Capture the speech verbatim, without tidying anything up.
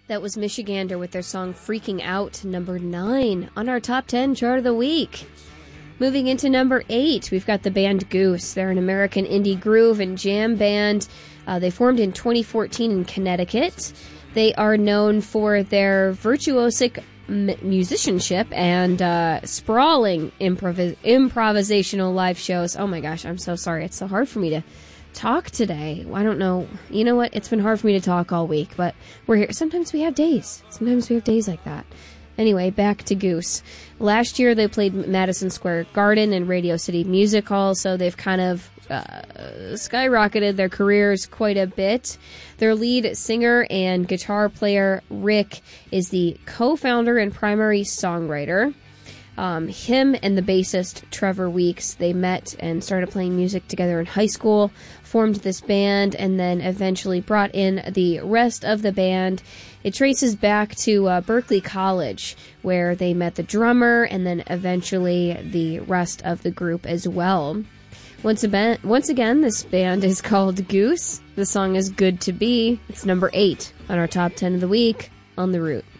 That was Michigander with their song Freaking Out, number nine on our top ten chart of the week. Moving into number eight, we've got the band Goose. They're an American indie groove and jam band. Uh, they formed in twenty fourteen in Connecticut. They are known for their virtuosic m- musicianship and uh, sprawling improv- improvisational live shows. Oh my gosh, I'm so sorry. It's so hard for me to talk today. I don't know. You know what? It's been hard for me to talk all week, but we're here. Sometimes we have days. Sometimes we have days like that. Anyway, back to Goose. Last year they played Madison Square Garden and Radio City Music Hall, so they've kind of uh, skyrocketed their careers quite a bit. Their lead singer and guitar player, Rick, is the co-founder and primary songwriter. Um, him and the bassist, Trevor Weeks, they met and started playing music together in high school, formed this band, and then eventually brought in the rest of the band. It traces back to uh, Berkeley College, where they met the drummer, and then eventually the rest of the group as well. Once, a once again, this band is called Goose. The song is Good to Be. It's number eight on our top ten of the week on The Root.